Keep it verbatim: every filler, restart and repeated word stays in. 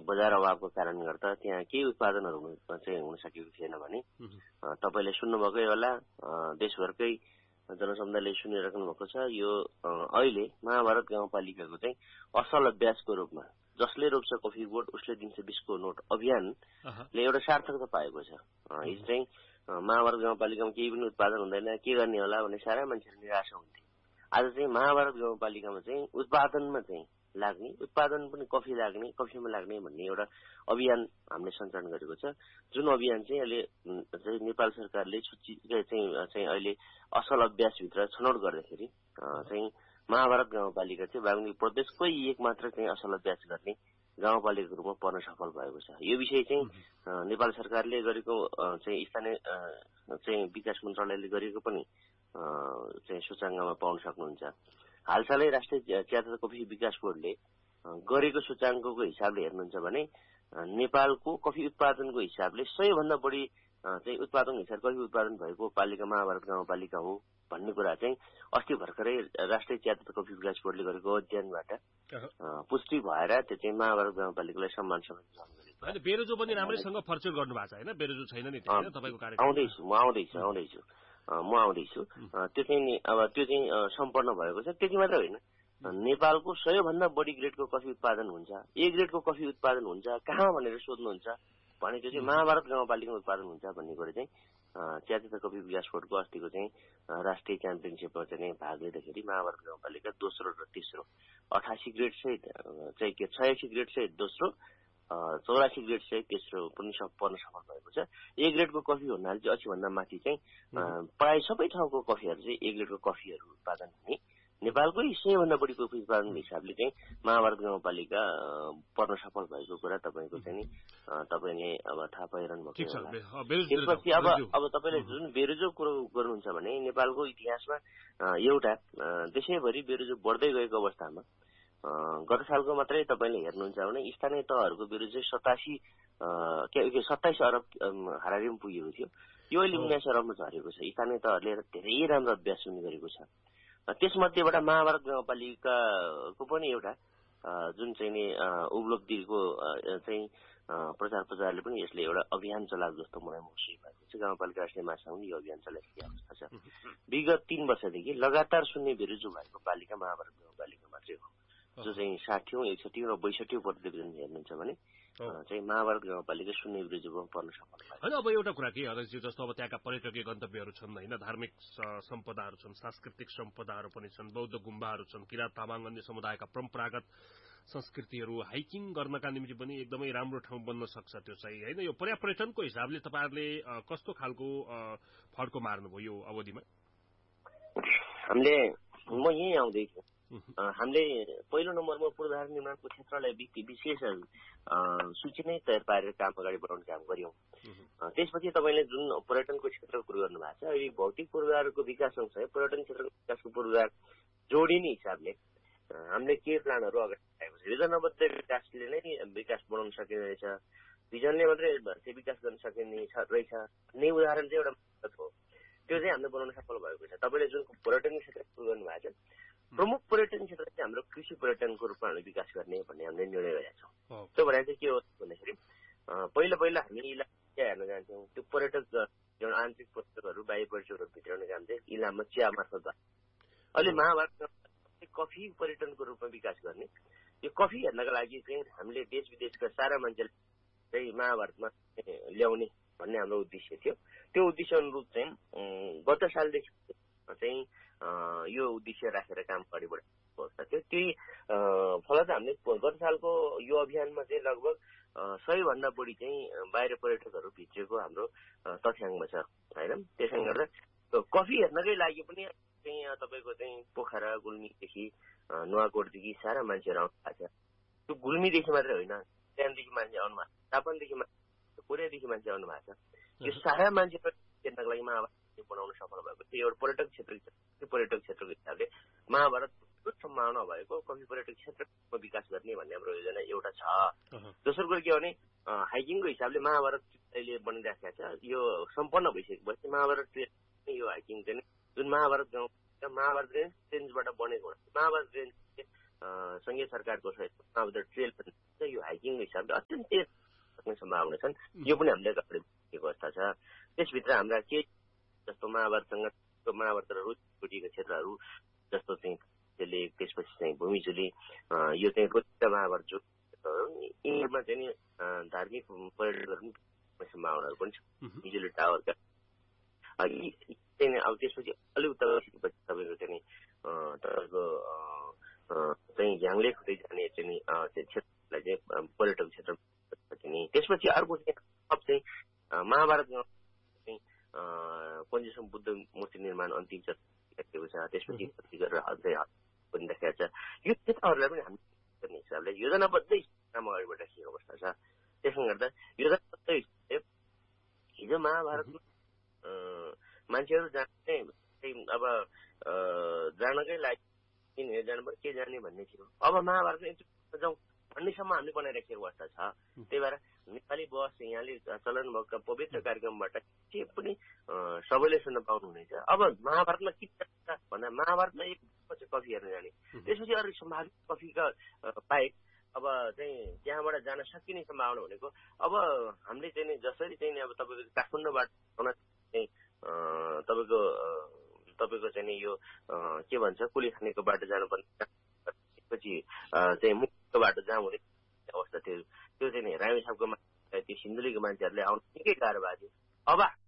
बजार अभावको कारणले गर्दा त्यहाँ केही उत्पादनहरू चाहिँ हुन सकेको थिएन भने तपाईँले सुन्नुभएकै होला, देशभरकै जनसमुदायले सुनिराख्नु भएको छ। यो अहिले महाभारत गाउँपालिकाको चाहिँ असल अभ्यासको रूपमा जसले रोप्छ कफी बोट उसले दिन्छ बिसको नोट अभियानले एउटा सार्थकता पाएको छ। हिजो चाहिँ महाभारत गाउँपालिकामा केही पनि उत्पादन हुँदैन, के गर्ने होला भन्ने सारा मान्छेहरू निराशा हुन्थे। आज चाहिँ महाभारत गाउँपालिकामा चाहिँ उत्पादनमा चाहिँ लाग्ने, उत्पादन पनि कफी लाग्ने, कफीमा लाग्ने भन्ने एउटा अभियान हामीले सञ्चालन गरेको छ। जुन अभियान चाहिँ अहिले चाहिँ नेपाल सरकारले छुट्टी चाहिँ चाहिँ अहिले असल अभ्यासभित्र छनौट गर्दाखेरि चाहिँ महाभारत गाउँपालिका चाहिँ बागलुङ प्रदेशकै एक मात्र चाहिँ असल अभ्यास गर्ने गाउँपालिकाको रूपमा पर्न सफल भएको छ। यो विषय चाहिँ नेपाल सरकारले गरेको चाहिँ स्थानीय चाहिँ विकास मन्त्रालयले गरेको पनि चाहिँ सूचाङ्कमा पाउन सक्नुहुन्छ। हालसालै राष्ट्रिय चिया तथा कफी विकास बोर्डले गरेको सूचाङ्कको हिसाबले हेर्नुहुन्छ भने नेपालको कफी उत्पादनको हिसाबले सयभन्दा बढी चाहिँ उत्पादनको हिसाब कफी उत्पादन भएको पालिका महाभारत गाउँपालिका हो भन्ने कुरा चाहिँ अस्ति भर्खरै राष्ट्रिय चिया तथा कफी विकास बोर्डले गरेको अध्ययनबाट पुष्टि भएर त्यो चाहिँ महाभारत गाउँपालिकालाई सम्मान समेत बेरोजो पनि राम्रैसँग फर्चुर गर्नु भएको छ होइन? बेरोजो छैन नि तपाईँको कार्यक्रम? आउँदैछु म आउँदैछु आउँदैछु म आउँदैछु त्यो चाहिँ अब त्यो चाहिँ सम्पन्न भएको छ। त्यति मात्र होइन, नेपालको सयभन्दा बढी ग्रेडको कफी उत्पादन हुन्छ, ए ग्रेडको कफी उत्पादन हुन्छ कहाँ भनेर सोध्नुहुन्छ भने त्यो चाहिँ महाभारत गाउँपालिकामा उत्पादन हुन्छ भन्ने कुरा चाहिँ चिया तथा कफी विकास बोर्डको अस्तिको चाहिँ राष्ट्रिय च्याम्पियनसिपमा चाहिँ भाग लिँदाखेरि महाभारत गाउँपालिका दोस्रो र तेस्रो अठासी ग्रेड सहित चाहिँ के छयासी ग्रेड सहित दोस्रो, चौरासी ग्रेड सहित तेस्रो पनि पर्न सफल भएको छ। ए ग्रेडको कफी हुनाले चाहिँ अस्सी भन्दा माथि चाहिँ प्राय सबै ठाउँको कफीहरू चाहिँ ए ग्रेडको कफीहरू उत्पादन हुने नेपालकै सयभन्दा बढी कफी उत्पादनको हिसाबले चाहिँ महाभारत गाउँपालिका पर्न सफल भएको कुरा तपाईँको चाहिँ नि तपाईँले अब थाहा पाइरहनु भएको। त्यसपछि अब अब तपाईँले जुन बेरोजो कुरो गर्नुहुन्छ भने नेपालको इतिहासमा एउटा देशैभरि बेरोजो बढ्दै गएको अवस्थामा गत सालको मात्रै तपाईँले हेर्नुहुन्छ भने स्थानीय तहहरूको बेरोजगारी सतासी के सत्ताइस अरब हाराहारीमा पुगेको थियो। यो अहिले उन्नाइस अरबमा झरेको छ। स्थानीय तहहरूले धेरै राम्रो अभ्यास हुने गरेको छ। त्यसमध्येबाट महाभारत गाउँपालिकाको पनि एउटा जुन चाहिँ नि उपलब्धिको चाहिँ प्रचार प्रचारले पनि यसले एउटा अभियान चलाएको जस्तो मलाई महसुस भएको छ। गाउँपालिका राष्ट्रिय महासङ्घले यो अभियान चलाइरहेको अवस्था छ। विगत तीन वर्षदेखि लगातार शून्य बेरोजगार भएको पालिका महाभारत गाउँपालिका मात्रै हो, जो चाहिँ साठीौं एकसठी र बैसठीौं प्रतिवेदन हेर्नुहुन्छ भने चाहिँ महाभारत गाउँपालिका शून्य बेरोजगारमा पर्न सफल भयो। होइन, अब एउटा कुरा के अध्यक्ष, जस्तो अब त्यहाँका पर्यटकीय गन्तव्यहरू छन् होइन, धार्मिक सम्पदाहरू छन्, सांस्कृतिक सम्पदाहरू पनि छन्, बौद्ध गुम्बाहरू छन्, किराँत तामाङ अन्य समुदायका परम्परागत संस्कृतिहरू हाइकिङ गर्नका निम्ति पनि एकदमै राम्रो ठाउँ बन्न सक्छ त्यो चाहिँ होइन। यो पर्यटनको हिसाबले तपाईँहरूले कस्तो खालको फड्को मार्नुभयो यो अवधिमा? हामीले म यहीँ आउँदै थिएँ। हामीले पहिलो नम्बरमा पूर्वाधार निर्माणको क्षेत्रलाई विशेष सूची नै तयार पारेर काम अगाडि बढाउने काम गर्यौं। त्यसपछि तपाईँले जुन पर्यटनको क्षेत्रको कुरो गर्नु भएको छ, अहिले भौतिक पूर्वाधारको विकास सँगसँगै पर्यटन क्षेत्रको विकासको पूर्वाधार जोडिने हिसाबले हामीले के प्लानहरू अगाडि बढाएको छ। योजनाबद्ध विकासले नै विकास बनाउन सकिने रहेछ, भिजनले मात्रै विकास गर्न सकिने रहेछ भन्ने उदाहरण चाहिँ एउटा हो। त्यो चाहिँ हामीले बनाउन सफल भएको छ। तपाईँले जुन पर्यटन क्षेत्र सुरु गर्नु भएको छ, प्रमुख पर्यटन क्षेत्र चाहिँ हाम्रो कृषि पर्यटनको रूपमा हामीले विकास गर्ने भन्ने हामीले निर्णय गरेका छौँ। त्यो भनेर चाहिँ के हो भन्दाखेरि पहिला पहिला हामी इलाका हेर्न जान्थ्यौँ। त्यो पर्यटक जुन आन्तरिक पर्यटकहरू बाह्य पर्यटकहरू भित्राउने काम चाहिँ इलाममा चिया मार्फत भयो। अहिले महाभारत कफी पर्यटनको रूपमा विकास गर्ने, यो कफी हेर्नका लागि चाहिँ हामीले देश विदेशका सारा मान्छेले चाहिँ महाभारतमा ल्याउने भन्ने हाम्रो उद्देश्य थियो। त्यो उद्देश्य अनुरूप चाहिँ गत सालदेखि चाहिँ यो उद्देश्य राखेर काम अगाडि बढेको अवस्था थियो। त्यही फलत हामीले गत सालको यो अभियानमा चाहिँ लगभग सय भन्दा बढी चाहिँ बाहिर पर्यटकहरू भित्रिएको हाम्रो तथ्याङ्क छ होइन। त्यसले गर्दा कफी हेर्नकै लागि पनि चाहिँ यहाँ तपाईँको चाहिँ पोखरा गुल्मीदेखि नुवाकोटदेखि सारा मान्छेहरू आउनु भएको छ। त्यो गुल्मीदेखि मात्रै होइन, त्यहाँदेखि मान्छे आउनु भएको छ, जापानदेखि मान्छे, कोरियादेखि मान्छे आउनु भएको छ। यो सारा मान्छे हेर्नको लागि महाभारत बनाउन सफल भएको थियो। एउटा पर्यटक क्षेत्र पर्यटक क्षेत्रको हिसाबले महाभारत सम्भावना भएको कफी पर्यटक क्षेत्रको विकास गर्ने भन्ने हाम्रो योजना एउटा छ। दोस्रो कुरो के हो भने हाइकिङको हिसाबले महाभारत अहिले बनिरहेको छ, यो सम्पन्न भइसकेपछि महाभारत ट्रेन यो हाइकिङ चाहिँ जुन महाभारत गाउँ महाभारत रेन्ज रेन्जबाट बनेको हो। महाभारत रेन्ज संघीय सरकारको सहयोग महाभारत ट्रेल पनि यो हाइकिङको हिसाबले अत्यन्तै सक्ने सम्भावना छन् यो पनि हामीले अगाडि बढेको अवस्था छ त्यसभित्र हाम्रा के जस्तो महाभारतसँग महाभारत र रोटीको क्षेत्रहरू जस्तो चाहिँ त्यसले त्यसपछि चाहिँ भूमिचुली यो चाहिँ रोटी र महाभारत जो यिनीहरूमा चाहिँ नि धार्मिक पर्यटकहरू पनि सम्भावनाहरू पनि छ बिजुली टावरका चाहिँ अब त्यसपछि अलिक उता तपाईँको चाहिँ तपाईँको चाहिँ झ्याङले खुँदै जाने चाहिँ क्षेत्रलाई चाहिँ पर्यटक क्षेत्र नि त्यसपछि अर्को चाहिँ चाहिँ महाभारतमा चाहिँ पञ्चसम बुद्ध मूर्ति निर्माण अन्तिम चरण छ त्यसपछि गरेर अझै पनि देखाएको छ यो क्षेत्रहरूलाई पनि हामी गर्ने हिसाबले योजनाबद्धै काम अगाडि बढिरहेको अवस्था छ त्यसले गर्दा योजनाबद्ध हिसाबले हिजो महाभारतमा मान्छेहरू जाने अब जानकै लागि किन जानुपर्छ के जाने भन्ने थियो अब महाभारतमा जाउँ भन्नेसम्म हामीले बनाइराखेको अवस्था छ त्यही भएर नेपाली बस यहाँले चलन भएको पवित्र कार्यक्रमबाट के पनि सबैले सुन्न पाउनुहुनेछ अब महाभारतमा के भन्दा महाभारतमा एक कफी हेर्न जाने त्यसपछि अरू सम्भावित कफीका बाहेक अब चाहिँ त्यहाँबाट जान सकिने सम्भावना भनेको अब हामीले चाहिँ जसरी चाहिँ अब तपाईँको काठमाडौँबाट चाहिँ तपाईँको तपाईँको चाहिँ यो के भन्छ कुली खानेको बाटो जानुपर्ने त्यसपछि चाहिँ मुखको बाटो जाम हुने अवस्था थियो त्यो चाहिँ रामे साहबको त्यो सिन्धुलीको मान्छेहरूले आउनु निकै गाह्रो भएको थियो अब